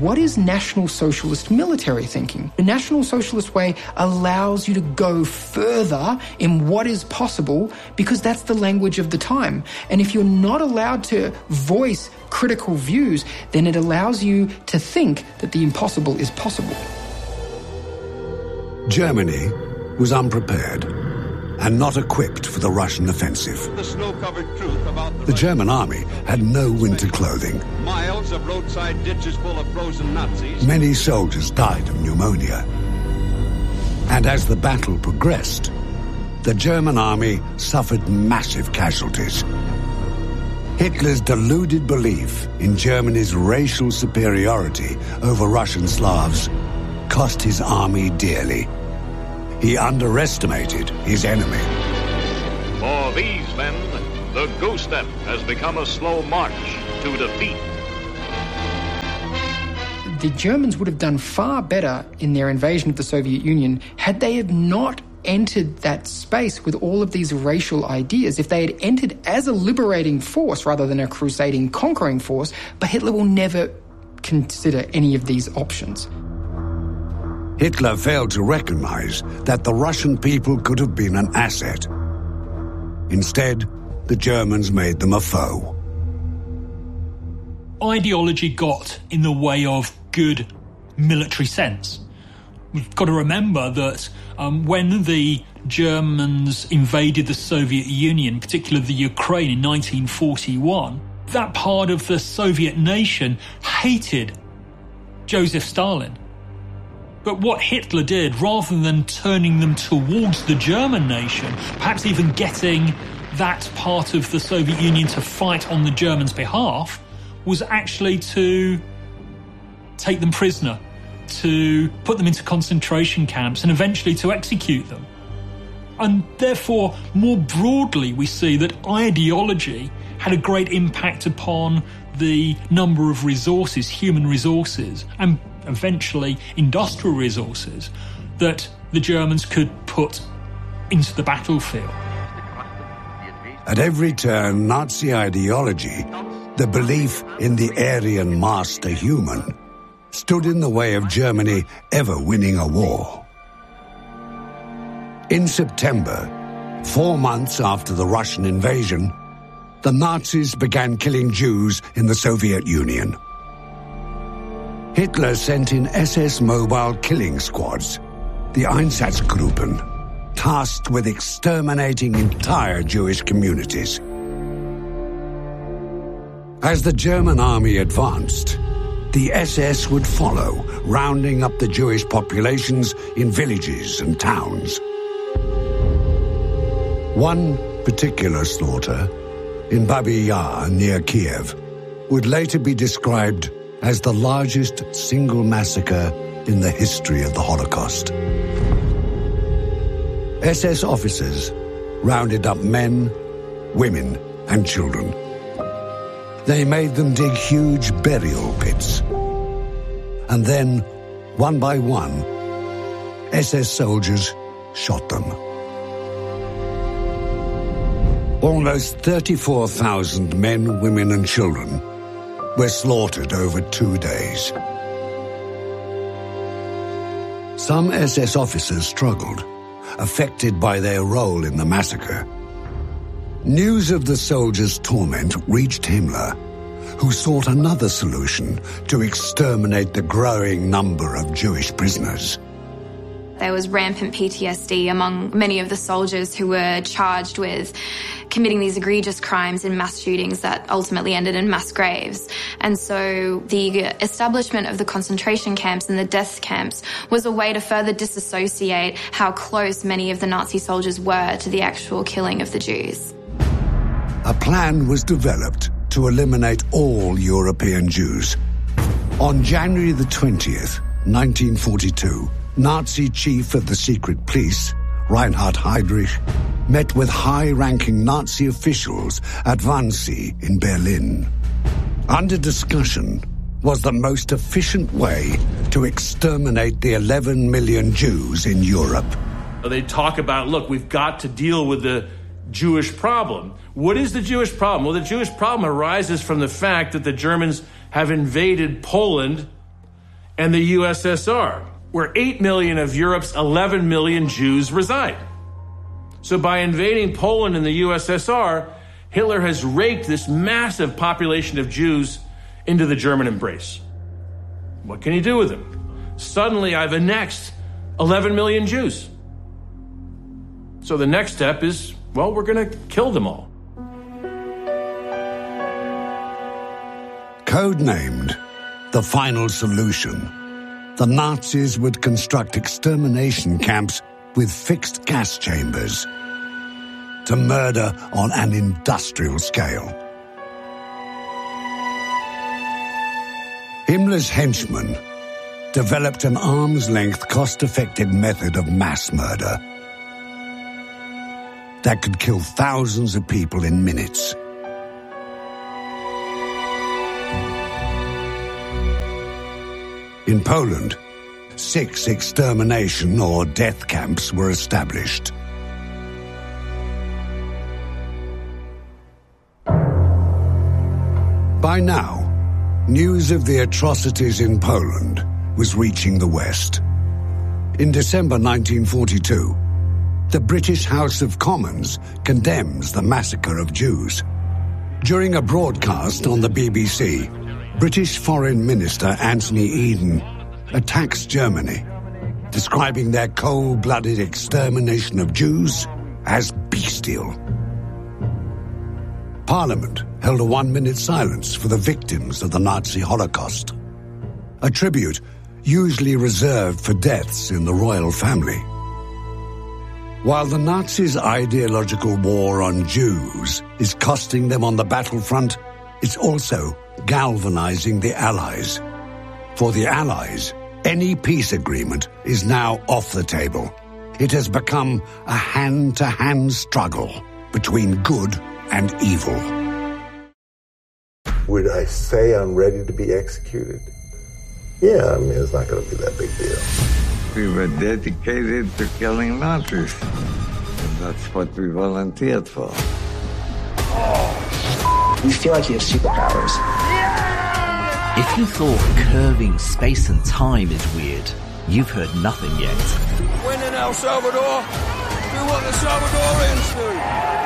what is National Socialist military thinking? The National Socialist way allows you to go further in what is possible because that's the language of the time. And if you're not allowed to voice critical views, then it allows you to think that the impossible is possible. Germany was unprepared and not equipped for the Russian offensive. The German army had no winter clothing. Miles of roadside ditches full of frozen Nazis. Many soldiers died of pneumonia. And as the battle progressed, the German army suffered massive casualties. Hitler's deluded belief in Germany's racial superiority over Russian Slavs cost his army dearly. He underestimated his enemy. For these men, the goose step has become a slow march to defeat. The Germans would have done far better in their invasion of the Soviet Union had they have not entered that space with all of these racial ideas. If they had entered as a liberating force rather than a crusading, conquering force, but Hitler will never consider any of these options. Hitler failed to recognize that the Russian people could have been an asset. Instead, the Germans made them a foe. Ideology got in the way of good military sense. We've got to remember that when the Germans invaded the Soviet Union, particularly the Ukraine in 1941, that part of the Soviet nation hated Joseph Stalin. But what Hitler did, rather than turning them towards the German nation, perhaps even getting that part of the Soviet Union to fight on the Germans' behalf, was actually to take them prisoner, to put them into concentration camps and eventually to execute them. And therefore, more broadly, we see that ideology had a great impact upon the number of resources, human resources, and eventually industrial resources that the Germans could put into the battlefield. At every turn, Nazi ideology, the belief in the Aryan master human, stood in the way of Germany ever winning a war. In September, 4 months after the Russian invasion, the Nazis began killing Jews in the Soviet Union. Hitler sent in SS mobile killing squads, the Einsatzgruppen, tasked with exterminating entire Jewish communities. As the German army advanced, the SS would follow, rounding up the Jewish populations in villages and towns. One particular slaughter, in Babi Yar near Kiev, would later be described as the largest single massacre in the history of the Holocaust. SS officers rounded up men, women, and children. They made them dig huge burial pits. And then, one by one, SS soldiers shot them. Almost 34,000 men, women, and children were slaughtered over 2 days. Some SS officers struggled, affected by their role in the massacre. News of the soldiers' torment reached Himmler, who sought another solution to exterminate the growing number of Jewish prisoners. There was rampant PTSD among many of the soldiers who were charged with committing these egregious crimes and mass shootings that ultimately ended in mass graves. And so the establishment of the concentration camps and the death camps was a way to further disassociate how close many of the Nazi soldiers were to the actual killing of the Jews. A plan was developed to eliminate all European Jews. On January the 20th, 1942, Nazi chief of the secret police, Reinhard Heydrich, met with high-ranking Nazi officials at Wannsee in Berlin. Under discussion was the most efficient way to exterminate the 11 million Jews in Europe. They talk about, look, we've got to deal with the Jewish problem. What is the Jewish problem? Well, the Jewish problem arises from the fact that the Germans have invaded Poland and the USSR, where 8 million of Europe's 11 million Jews reside. So by invading Poland and the USSR, Hitler has raked this massive population of Jews into the German embrace. What can he do with them? Suddenly, I've annexed 11 million Jews. So the next step is, well, we're going to kill them all. Codenamed The Final Solution, the Nazis would construct extermination camps with fixed gas chambers to murder on an industrial scale. Himmler's henchmen developed an arm's-length, cost-effective method of mass murder that could kill thousands of people in minutes. In Poland, 6 extermination or death camps were established. By now, news of the atrocities in Poland was reaching the West. In December 1942, the British House of Commons condemns the massacre of Jews. During a broadcast on the BBC, British Foreign Minister Anthony Eden attacks Germany, describing their cold-blooded extermination of Jews as bestial. Parliament held a 1-minute silence for the victims of the Nazi Holocaust, a tribute usually reserved for deaths in the royal family. While the Nazis' ideological war on Jews is costing them on the battlefront, it's also galvanizing the Allies. For the Allies, any peace agreement is now off the table. It has become a hand-to-hand struggle between good and evil. Would I say I'm ready to be executed? Yeah, I mean, it's not going to be that big deal. We were dedicated to killing Nazis. And that's what we volunteered for. You feel like you have superpowers. If you thought curving space and time is weird, you've heard nothing yet. When in El Salvador, do what the Salvadorians do.